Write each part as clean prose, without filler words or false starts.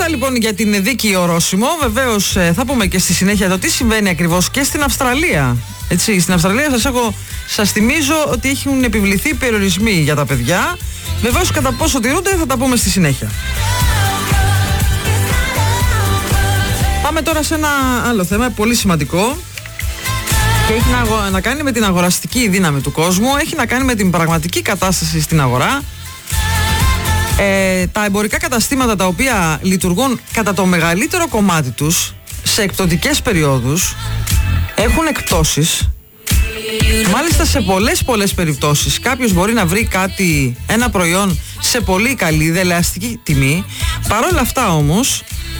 Αυτά λοιπόν για την δίκη ορόσημο. Βεβαίως θα πούμε και στη συνέχεια το τι συμβαίνει ακριβώς και στην Αυστραλία. Έτσι, στην Αυστραλία σας θυμίζω ότι έχουν επιβληθεί περιορισμοί για τα παιδιά. Βεβαίως κατά πόσο τηρούνται θα τα πούμε στη συνέχεια. Πάμε τώρα σε ένα άλλο θέμα πολύ σημαντικό και έχει να κάνει με την αγοραστική δύναμη του κόσμου, έχει να κάνει με την πραγματική κατάσταση στην αγορά. Τα εμπορικά καταστήματα τα οποία λειτουργούν κατά το μεγαλύτερο κομμάτι τους σε εκπτωτικές περιόδους έχουν εκπτώσεις. Μάλιστα σε πολλές περιπτώσεις κάποιος μπορεί να βρει ένα προϊόν σε πολύ καλή δελεαστική τιμή. Παρ' όλα αυτά όμως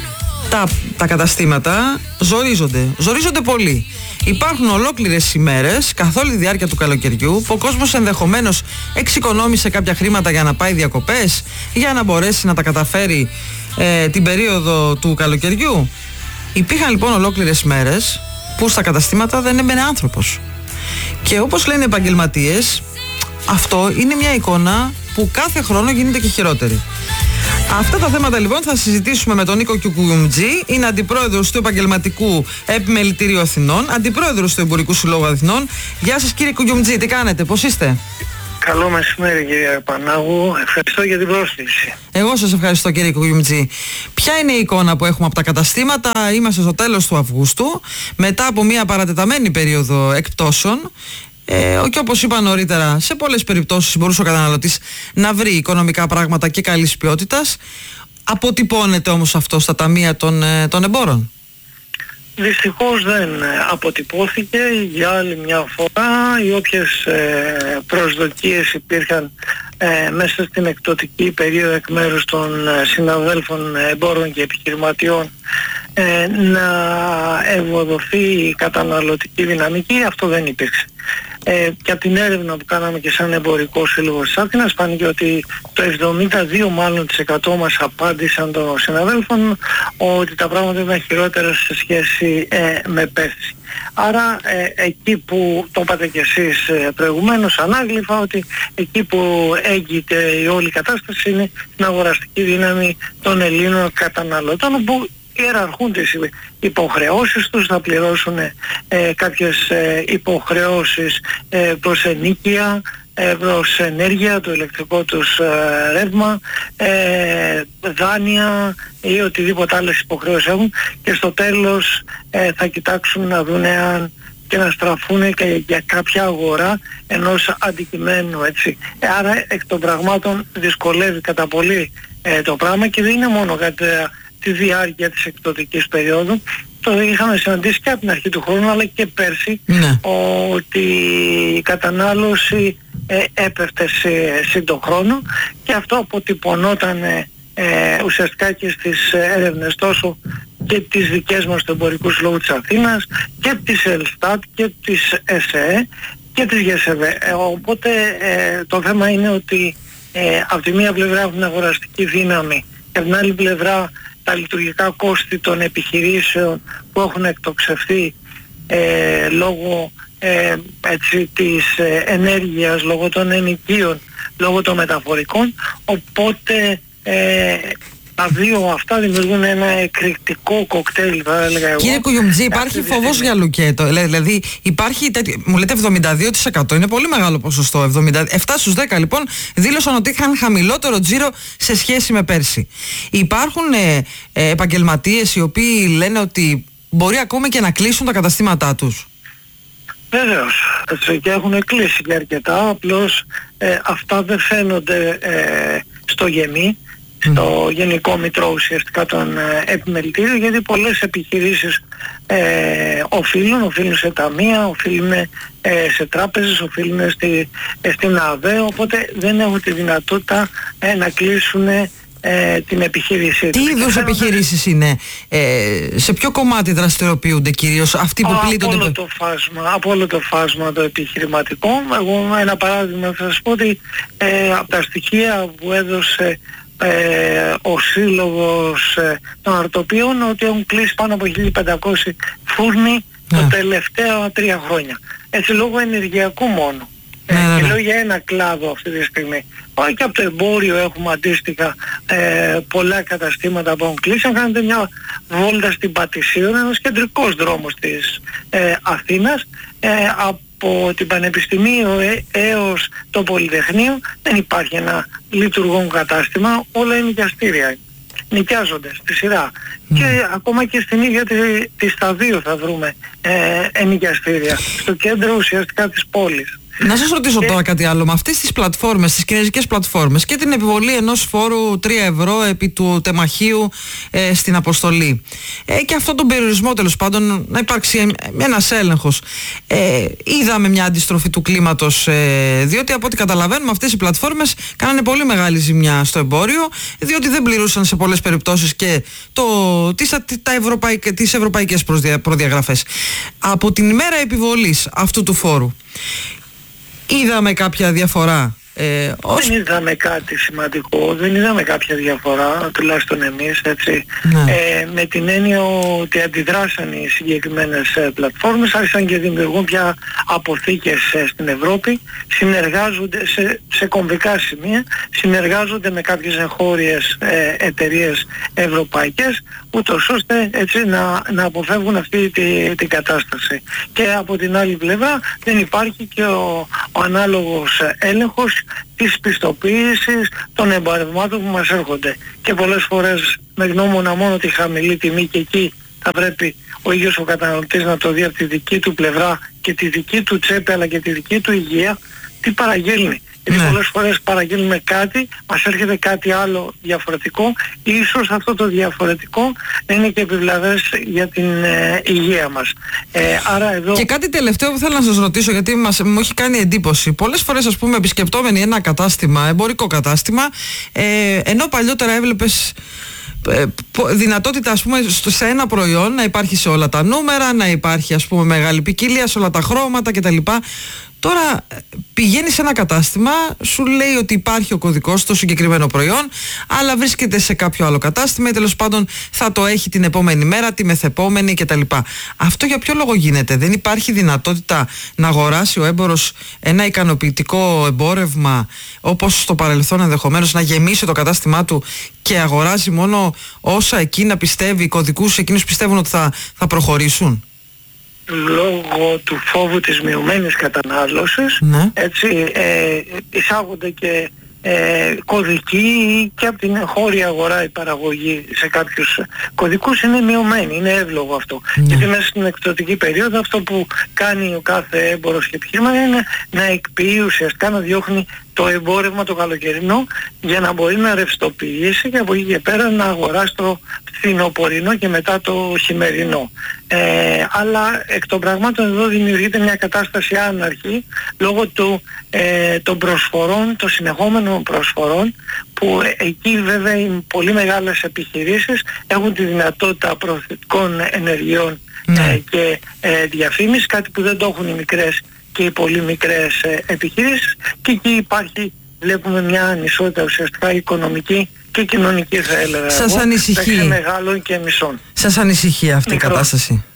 τα καταστήματα ζορίζονται πολύ. Υπάρχουν ολόκληρες ημέρες καθ' όλη τη διάρκεια του καλοκαιριού που ο κόσμος ενδεχομένως εξοικονόμησε κάποια χρήματα για να πάει διακοπές, για να μπορέσει να τα καταφέρει την περίοδο του καλοκαιριού. Υπήρχαν λοιπόν ολόκληρες μέρες που στα καταστήματα δεν έμπαινε άνθρωπος. Και όπως λένε οι επαγγελματίες, αυτό είναι μια εικόνα που κάθε χρόνο γίνεται και χειρότερη. Αυτά τα θέματα λοιπόν θα συζητήσουμε με τον Νίκο Κουκουμτζή. Είναι αντιπρόεδρος του Επαγγελματικού Επιμελητηρίου Αθηνών, αντιπρόεδρος του Εμπορικού Συλλόγου Αθηνών. Γεια σας κύριε Κουκουμτζή, τι κάνετε, πώς είστε? Καλό μεσημέρι κύριε Πανάγου, ευχαριστώ για την πρόσκληση. Εγώ σας ευχαριστώ κύριε Κουκουμτζή. Ποια είναι η εικόνα που έχουμε από τα καταστήματα? Είμαστε στο τέλος του Αυγούστου, μετά από μια παρατεταμένη περίοδο εκπτώσεων. Και όπως είπα νωρίτερα, σε πολλές περιπτώσεις μπορούσε ο καταναλωτής να βρει οικονομικά πράγματα και καλής ποιότητας. Αποτυπώνεται όμως αυτό στα ταμεία των εμπόρων? Δυστυχώς δεν αποτυπώθηκε για άλλη μια φορά. Οι όποιες προσδοκίες υπήρχαν μέσα στην εκπτωτική περίοδο εκ μέρους των συναδέλφων εμπόρων και επιχειρηματιών να ευοδοθεί η καταναλωτική δυναμική, αυτό δεν υπήρξε. Και από την έρευνα που κάναμε και σαν Εμπορικό Σύλλογο της Αθήνας φάνηκε ότι το 72% μας απάντησαν των συναδέλφων ότι τα πράγματα ήταν χειρότερα σε σχέση με πέρσι. Άρα εκεί που το είπατε και εσείς προηγουμένως ανάγλυφα, ότι εκεί που έγκυται η όλη κατάσταση είναι την αγοραστική δύναμη των Ελλήνων καταναλωτών, που ιεραρχούν τις υποχρεώσεις τους, θα πληρώσουν κάποιες υποχρεώσεις προς ενοίκια, προς ενέργεια, το ηλεκτρικό τους ρεύμα, δάνεια ή οτιδήποτε άλλες υποχρεώσεις έχουν, και στο τέλος θα κοιτάξουν να δουν αν και να στραφούν και για κάποια αγορά ενός αντικειμένου, έτσι. Άρα εκ των πραγμάτων δυσκολεύει κατά πολύ το πράγμα, και δεν είναι μόνο κατά τη διάρκεια της εκπτωτικής περίοδου. Το είχαμε συναντήσει και από την αρχή του χρόνου αλλά και πέρσι, ότι η κατανάλωση έπεφτε σε τον χρόνο, και αυτό αποτυπωνόταν ουσιαστικά και στις έρευνες τόσο και τις δικές μας του Εμπορικού Συλλόγου της Αθήνας και της Ελστάτ και της ΕΣΕ και της ΓΕΣΕΒΕ. Οπότε το θέμα είναι ότι από τη μία πλευρά έχουν αγοραστική δύναμη και από την άλλη πλευρά τα λειτουργικά κόστη των επιχειρήσεων που έχουν εκτοξευθεί λόγω της ενέργειας, λόγω των ενοικίων, λόγω των μεταφορικών. Οπότε τα δύο αυτά δημιουργούν ένα εκρηκτικό κοκτέιλ, θα έλεγα εγώ. Κύριε Κουκουμτζή, υπάρχει φόβος για λουκέτο? Δηλαδή υπάρχει μου λέτε 72%, είναι πολύ μεγάλο ποσοστό. 7 στους 10 λοιπόν δήλωσαν ότι είχαν χαμηλότερο τζίρο σε σχέση με πέρσι. Υπάρχουν επαγγελματίες οι οποίοι λένε ότι μπορεί ακόμη και να κλείσουν τα καταστήματά τους? Βεβαίως, και έχουν κλείσει και αρκετά, απλώς αυτά δεν φαίνονται στο γεμί, στο Γενικό Μητρό ουσιαστικά των επιμελητήριων, γιατί πολλές επιχειρήσεις οφείλουν σε ταμεία, οφείλουν σε τράπεζες, οφείλουν στην ΑΔΕ, οπότε δεν έχουν τη δυνατότητα να κλείσουν την επιχείρησή τους. Τι είδους επιχειρήσεις είναι? Σε ποιο κομμάτι δραστηριοποιούνται κυρίως αυτοί που πλήττονται? Από όλο το φάσμα το επιχειρηματικό. Εγώ ένα παράδειγμα θα σας πω, ότι από τα στοιχεία που έδωσε ο Σύλλογος των Αρτοπίων, ότι έχουν κλείσει πάνω από 1.500 φούρνοι τα τελευταία 3 χρόνια. Έτσι, λόγω ενεργειακού μόνο. Και λέω για ένα κλάδο αυτή τη στιγμή. Όχι, και από το εμπόριο έχουμε αντίστοιχα πολλά καταστήματα που έχουν κλείσει. Αν κάνετε μια βόλτα στην Πατησίων, ένας κεντρικός δρόμος της Αθήνας, από την Πανεπιστημίου έως το Πολυτεχνείο δεν υπάρχει ένα λειτουργόν κατάστημα, όλα είναι νοικιαστήρια. Νοικιάζονται στη σειρά. Και ακόμα και στην ίδια τη Σταδίου θα βρούμε ενοικιαστήρια, στο κέντρο ουσιαστικά της πόλης. Να σας ρωτήσω τώρα κάτι άλλο. Με αυτές τις πλατφόρμες, τις κινέζικες πλατφόρμες και την επιβολή ενός φόρου 3 ευρώ επί του τεμαχίου στην αποστολή και αυτόν τον περιορισμό, τέλος πάντων, να υπάρξει ένας έλεγχος, είδαμε μια αντιστροφή του κλίματος, διότι από ό,τι καταλαβαίνουμε αυτές οι πλατφόρμες κάνανε πολύ μεγάλη ζημιά στο εμπόριο, διότι δεν πληρούσαν σε πολλές περιπτώσεις και τις ευρωπαϊκές προδιαγραφές. Από την ημέρα επιβολής αυτού του φόρου, είδαμε κάποια διαφορά? Δεν είδαμε κάτι σημαντικό, δεν είδαμε κάποια διαφορά, τουλάχιστον εμείς, έτσι. Με την έννοια ότι αντιδράσαν οι συγκεκριμένες πλατφόρμες, άρχισαν και δημιουργούν πια αποθήκες στην Ευρώπη, συνεργάζονται σε κομβικά σημεία, συνεργάζονται με κάποιες εγχώριες εταιρείες ευρωπαϊκές, ούτως ώστε έτσι να αποφεύγουν αυτή την κατάσταση. Και από την άλλη πλευρά δεν υπάρχει και ο ανάλογος έλεγχος της πιστοποίησης των εμπορευμάτων που μας έρχονται. Και πολλές φορές με γνώμονα μόνο τη χαμηλή τιμή, και εκεί θα πρέπει ο ίδιος ο καταναλωτής να το δει από τη δική του πλευρά και τη δική του τσέπη, αλλά και τη δική του υγεία, τι παραγγέλνει. Γιατί πολλές φορές παραγγέλνουμε κάτι, μας έρχεται κάτι άλλο διαφορετικό, ίσως αυτό το διαφορετικό είναι και επιβλαβές για την υγεία μας. Άρα εδώ... Και κάτι τελευταίο που θέλω να σας ρωτήσω, γιατί μου έχει κάνει εντύπωση. Πολλές φορές, ας πούμε, επισκεπτόμενοι ένα κατάστημα, εμπορικό κατάστημα, ενώ παλιότερα έβλεπες δυνατότητα, ας πούμε, σε ένα προϊόν να υπάρχει σε όλα τα νούμερα, να υπάρχει, ας πούμε, μεγάλη ποικιλία σε όλα τα χρώματα κτλ. Τώρα πηγαίνει σε ένα κατάστημα, σου λέει ότι υπάρχει ο κωδικός στο συγκεκριμένο προϊόν, αλλά βρίσκεται σε κάποιο άλλο κατάστημα ή τέλος πάντων θα το έχει την επόμενη μέρα, τη μεθεπόμενη κτλ. Αυτό για ποιο λόγο γίνεται? Δεν υπάρχει δυνατότητα να αγοράσει ο έμπορος ένα ικανοποιητικό εμπόρευμα, όπως στο παρελθόν ενδεχομένως να γεμίσει το κατάστημά του και αγοράζει μόνο όσα εκείνα πιστεύει, κωδικούς εκείνους πιστεύουν ότι θα προχωρήσουν? Λόγω του φόβου της μειωμένης κατανάλωσης, έτσι, εισάγονται και κωδικοί, και από την εγχώρια αγορά η παραγωγή σε κάποιους κωδικούς είναι μειωμένη, είναι εύλογο αυτό. Γιατί μέσα στην εκπτωτική περίοδο αυτό που κάνει ο κάθε έμπορος και επιχείρημα είναι να εκποιεί, ουσιαστικά να διώχνει το εμπόρευμα το καλοκαιρινό για να μπορεί να ρευστοποιήσει και από εκεί και πέρα να αγοράσει το φθινοπορεινό και μετά το χειμερινό. Αλλά εκ των πραγμάτων εδώ δημιουργείται μια κατάσταση άναρχη λόγω των προσφορών, των συνεχόμενων προσφορών, που εκεί βέβαια οι πολύ μεγάλες επιχειρήσεις έχουν τη δυνατότητα προωθητικών ενεργειών και διαφήμισης, κάτι που δεν το έχουν οι μικρές και οι πολύ μικρές επιχειρήσεις, και εκεί υπάρχει, βλέπουμε, μια ανισότητα ουσιαστικά οικονομική και κοινωνική, θα έλεγα. Σας ανησυχεί? Μεταξύ μεγάλων και μισών. Σας ανησυχεί αυτή η κατάσταση?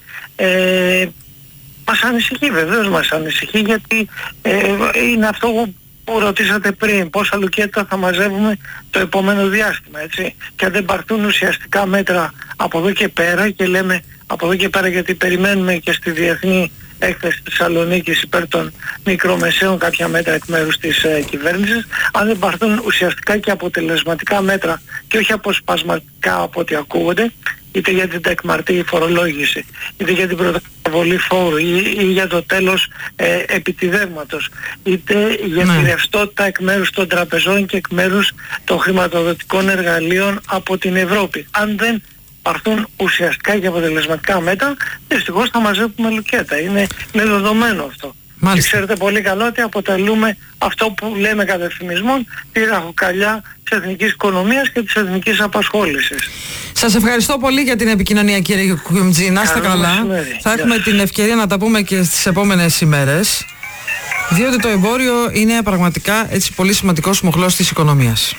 Μας ανησυχεί, βεβαίως μας ανησυχεί, γιατί είναι αυτό που ρωτήσατε πριν, πόσα λουκέτα θα μαζεύουμε το επόμενο διάστημα, έτσι. Και αν δεν πάρθουν ουσιαστικά μέτρα από εδώ και πέρα, και λέμε από εδώ και πέρα γιατί περιμένουμε και στη διεθνή έκθεση της Θεσσαλονίκης υπέρ των μικρομεσαίων κάποια μέτρα εκ μέρους της κυβέρνησης, αν δεν πάρθουν ουσιαστικά και αποτελεσματικά μέτρα και όχι αποσπασματικά από ό,τι ακούγονται, είτε για την τεκμαρτή φορολόγηση, είτε για την προβολή φόρου ή για το τέλος επιτιδεύματος, είτε για τη ρευστότητα εκ μέρους των τραπεζών και εκ μέρους των χρηματοδοτικών εργαλείων από την Ευρώπη. Αν δεν πάρθουν ουσιαστικά και αποτελεσματικά μέτρα, δυστυχώς θα μαζεύουμε λουκέτα. Είναι δεδομένο αυτό. Μάλιστα. Και ξέρετε πολύ καλά ότι αποτελούμε αυτό που λέμε κατά εφημισμόν τη ραχοκαλιά της εθνικής οικονομίας και της εθνικής απασχόλησης. Σας ευχαριστώ πολύ για την επικοινωνία, κύριε Κουμτζή. Να είστε καλά. Θα έχουμε την ευκαιρία να τα πούμε και στις επόμενες ημέρες, διότι το εμπόριο είναι πραγματικά έτσι πολύ σημαντικός μοχλός της οικονομίας.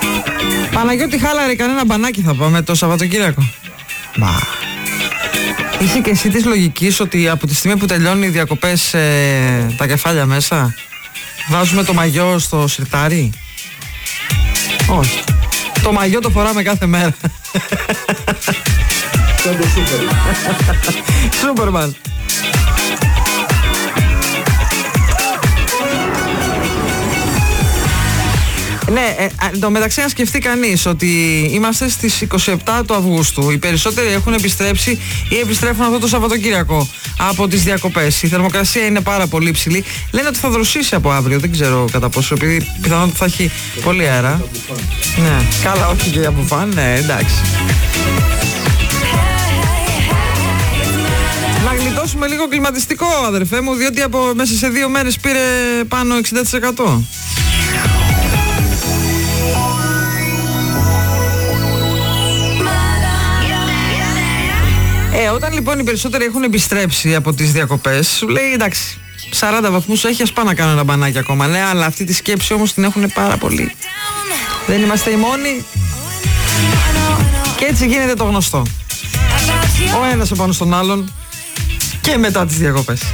Παναγιώτη Χάλαρη, κανένα μπανάκι θα πάμε το Σαββατοκύριακο? Μα Είσαι και εσύ της λογικής ότι από τη στιγμή που τελειώνουν οι διακοπές τα κεφάλια μέσα βάζουμε το μαγιό στο σιρτάρι? Όχι. Το μαγιό το φοράμε κάθε μέρα. Σαν το Σούπερμαν. Ναι, εν τω μεταξύ να σκεφτεί κανείς ότι είμαστε στις 27 του Αυγούστου. Οι περισσότεροι έχουν επιστρέψει ή επιστρέφουν αυτό το Σαββατοκύριακο από τις διακοπές. Η θερμοκρασία είναι πάρα πολύ υψηλή. Λένε ότι θα δροσίσει από αύριο, δεν ξέρω κατά πόσο, επειδή πιθανότατα θα έχει πολύ αέρα. Ναι, καλά, όχι και για μπουφάν, ναι, εντάξει. Να γλιτώσουμε λίγο κλιματιστικό, αδερφέ μου, διότι μέσα σε 2 μέρες πήρε πάνω 60%. Όταν λοιπόν οι περισσότεροι έχουν επιστρέψει από τις διακοπές, σου λέει εντάξει, 40 βαθμούς έχει, ας πάω να κάνω ένα μπανάκι ακόμα. Ναι, αλλά αυτή τη σκέψη όμως την έχουν πάρα πολύ. Δεν είμαστε οι μόνοι. Και έτσι γίνεται το γνωστό. Ο ένας επάνω στον άλλον και μετά τις διακοπές.